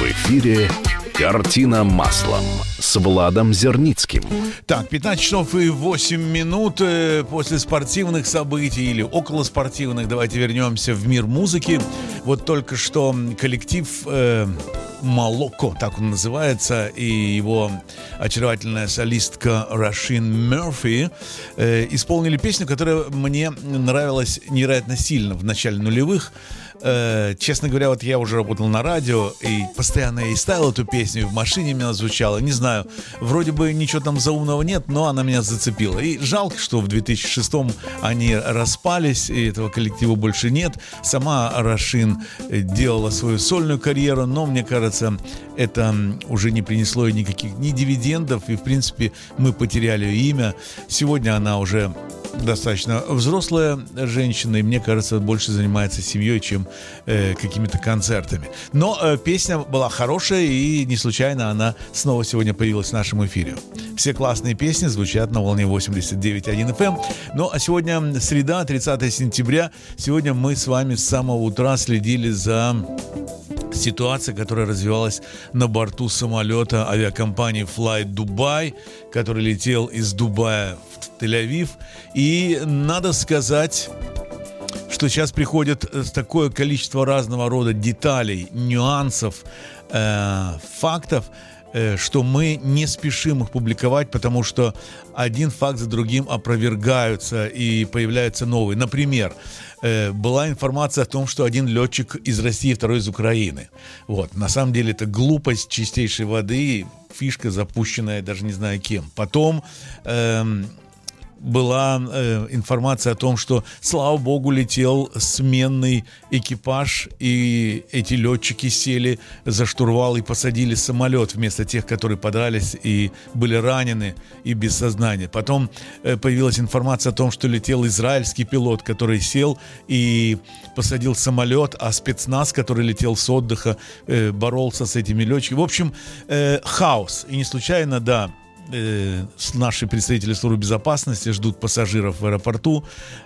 эфире «Картина маслом» с Владом Зерницким. Так, 15 часов и 8 минут после спортивных событий или около спортивных. Давайте вернемся в мир музыки. Вот только что коллектив Молоко, так он называется, и его очаровательная солистка Рашин Мерфи исполнили песню, которая мне нравилась невероятно сильно в начале нулевых. Честно говоря, вот я уже работал на радио, и постоянно я и ставил эту песню, и в машине меня звучала. Не знаю, вроде бы ничего там заумного нет, но она меня зацепила. И жалко, что в 2006-м они распались, и этого коллектива больше нет. Сама Рашин делала свою сольную карьеру, но, мне кажется, это уже не принесло ей никаких ни дивидендов, и, в принципе, мы потеряли ее имя. Сегодня она уже достаточно взрослая женщина, и, мне кажется, больше занимается семьей, чем какими-то концертами. Но песня была хорошая, и не случайно она снова сегодня появилась в нашем эфире. Все классные песни звучат на волне 89.1 FM. Ну, а сегодня среда, 30 сентября. Сегодня мы с вами с самого утра следили за ситуация, которая развивалась на борту самолета авиакомпании Flight Dubai, который летел из Дубая в Тель-Авив. И надо сказать, что сейчас приходит такое количество разного рода деталей, нюансов, фактов, что мы не спешим их публиковать, потому что один факт за другим опровергаются и появляются новые. Например, была информация о том, что один летчик из России, второй из Украины. Вот. На самом деле это глупость чистейшей воды, фишка, запущенная даже не знаю кем. Потом была информация о том, что, слава богу, летел сменный экипаж, и эти летчики сели за штурвал и посадили самолет вместо тех, которые подрались и были ранены и без сознания. Потом появилась информация о том, что летел израильский пилот, который сел и посадил самолет, а спецназ, который летел с отдыха, боролся с этими летчиками. В общем, хаос. И не случайно, да, наши представители службы безопасности ждут пассажиров в аэропорту.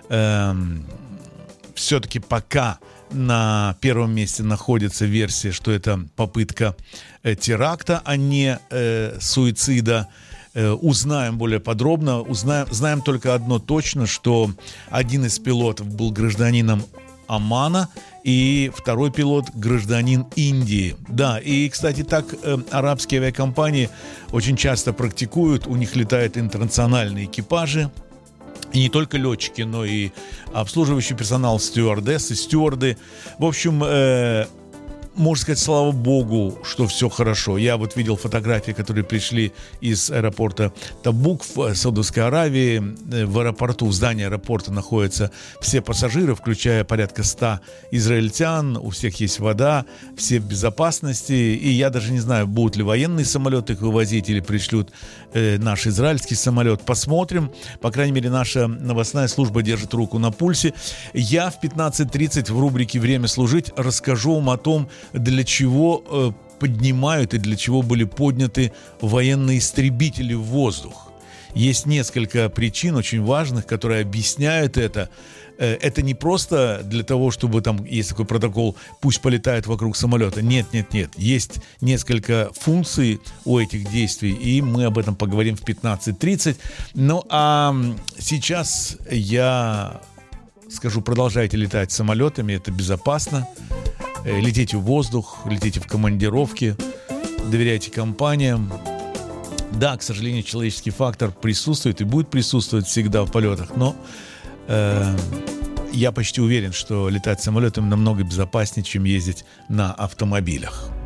Все-таки пока на первом месте находится версия, что это попытка теракта, а не суицида. Узнаем более подробно. Знаем только одно точно, что один из пилотов был гражданином Омана, и второй пилот гражданин Индии. Да, и, кстати, так арабские авиакомпании очень часто практикуют. У них летают интернациональные экипажи. И не только летчики, но и обслуживающий персонал, стюардессы, стюарды. В общем, можно сказать, слава богу, что все хорошо. Я вот видел фотографии, которые пришли из аэропорта Табук в Саудовской Аравии. В аэропорту, в здании аэропорта находятся все пассажиры, включая порядка 100 израильтян. У всех есть вода, все в безопасности. И я даже не знаю, будут ли военные самолеты их вывозить или пришлют наш израильский самолет. Посмотрим. По крайней мере, наша новостная служба держит руку на пульсе. Я в 15:30 в рубрике «Время служить» расскажу вам о том, для чего поднимают и для чего были подняты военные истребители в воздух. Есть несколько причин очень важных, которые объясняют это. Это не просто для того, чтобы там есть такой протокол, пусть полетает вокруг самолета. Нет. Есть несколько функций у этих действий, и мы об этом поговорим в 15:30. Ну, а сейчас я скажу, продолжайте летать самолетами, это безопасно. Летите в воздух, летите в командировки, доверяйте компаниям. Да, к сожалению, человеческий фактор присутствует и будет присутствовать всегда в полетах, но я почти уверен, что летать самолетом намного безопаснее, чем ездить на автомобилях.